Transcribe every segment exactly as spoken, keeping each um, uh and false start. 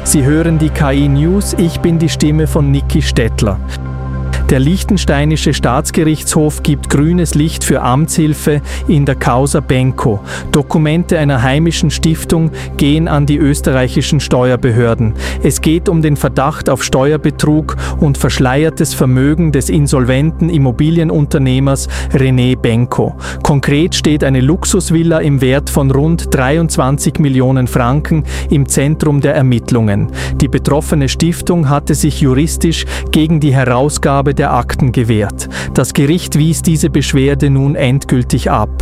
Sie hören die K I News, ich bin die Stimme von Niki Stettler. Der liechtensteinische Staatsgerichtshof gibt grünes Licht für Amtshilfe in der Causa Benko. Dokumente einer heimischen Stiftung gehen an die österreichischen Steuerbehörden. Es geht um den Verdacht auf Steuerbetrug und verschleiertes Vermögen des insolventen Immobilienunternehmers René Benko. Konkret steht eine Luxusvilla im Wert von rund dreiundzwanzig Millionen Franken im Zentrum der Ermittlungen. Die betroffene Stiftung hatte sich juristisch gegen die Herausgabe der Akten gewährt. Das Gericht wies diese Beschwerde nun endgültig ab.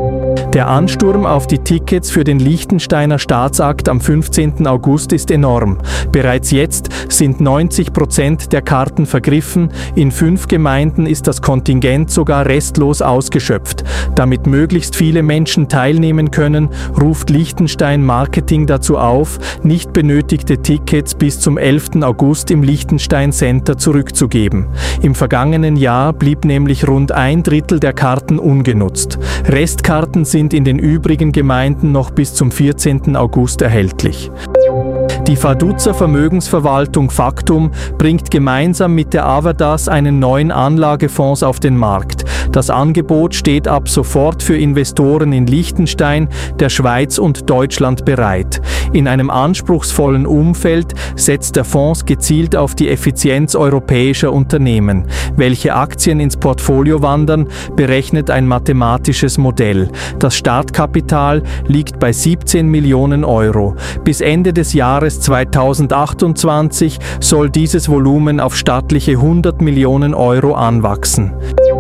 Der Ansturm auf die Tickets für den Liechtensteiner Staatsakt am fünfzehnten August ist enorm. Bereits jetzt sind neunzig Prozent der Karten vergriffen. In fünf Gemeinden ist das Kontingent sogar restlos ausgeschöpft. Damit möglichst viele Menschen teilnehmen können, ruft Liechtenstein Marketing dazu auf, nicht benötigte Tickets bis zum elften August im Liechtenstein Center zurückzugeben. Im vergangenen Jahr blieb nämlich rund ein Drittel der Karten ungenutzt. Restkarten sind in den übrigen Gemeinden noch bis zum vierzehnten August erhältlich. Die Vaduz Vermögensverwaltung Factum bringt gemeinsam mit der Avadas einen neuen Anlagefonds auf den Markt. Das Angebot steht ab sofort für Investoren in Liechtenstein, der Schweiz und Deutschland bereit. In einem anspruchsvollen Umfeld setzt der Fonds gezielt auf die Effizienz europäischer Unternehmen. Welche Aktien ins Portfolio wandern, berechnet ein mathematisches Modell. Das Startkapital liegt bei siebzehn Millionen Euro. Bis Ende des Jahres zweitausendachtundzwanzig soll dieses Volumen auf stattliche hundert Millionen Euro anwachsen.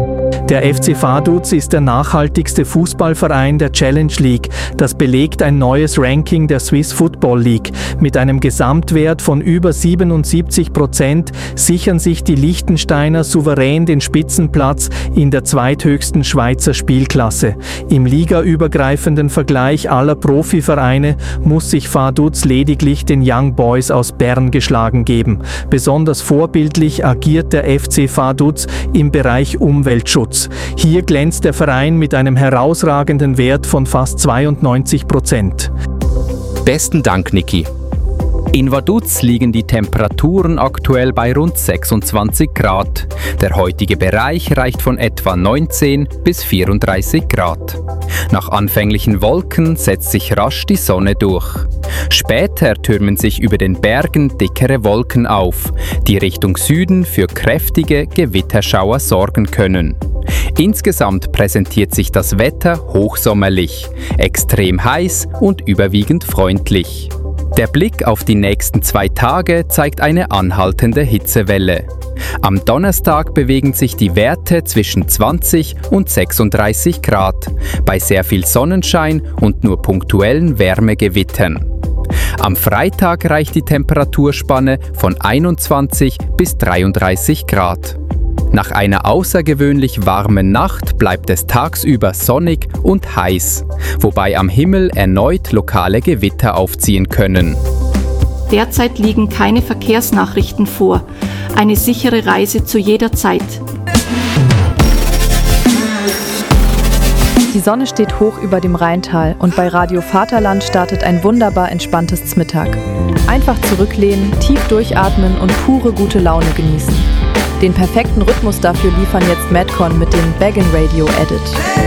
Der F C Vaduz ist der nachhaltigste Fußballverein der Challenge League. Das belegt ein neues Ranking der Swiss Football League. Mit einem Gesamtwert von über siebenundsiebzig Prozent sichern sich die Liechtensteiner souverän den Spitzenplatz in der zweithöchsten Schweizer Spielklasse. Im ligaübergreifenden Vergleich aller Profivereine muss sich Vaduz lediglich den Young Boys aus Bern geschlagen geben. Besonders vorbildlich agiert der F C Vaduz im Bereich Umweltschutz. Hier glänzt der Verein mit einem herausragenden Wert von fast zweiundneunzig Prozent. Besten Dank, Niki. In Vaduz liegen die Temperaturen aktuell bei rund sechsundzwanzig Grad. Der heutige Bereich reicht von etwa neunzehn bis vierunddreißig Grad. Nach anfänglichen Wolken setzt sich rasch die Sonne durch. Später türmen sich über den Bergen dickere Wolken auf, die Richtung Süden für kräftige Gewitterschauer sorgen können. Insgesamt präsentiert sich das Wetter hochsommerlich, extrem heiß und überwiegend freundlich. Der Blick auf die nächsten zwei Tage zeigt eine anhaltende Hitzewelle. Am Donnerstag bewegen sich die Werte zwischen zwanzig und sechsunddreißig Grad, bei sehr viel Sonnenschein und nur punktuellen Wärmegewittern. Am Freitag reicht die Temperaturspanne von einundzwanzig bis dreiunddreißig Grad. Nach einer außergewöhnlich warmen Nacht bleibt es tagsüber sonnig und heiß, wobei am Himmel erneut lokale Gewitter aufziehen können. Derzeit liegen keine Verkehrsnachrichten vor. Eine sichere Reise zu jeder Zeit. Die Sonne steht hoch über dem Rheintal und bei Radio Vaterland startet ein wunderbar entspanntes Mittag. Einfach zurücklehnen, tief durchatmen und pure gute Laune genießen. Den perfekten Rhythmus dafür liefern jetzt Madcon mit dem Baggin Radio Edit.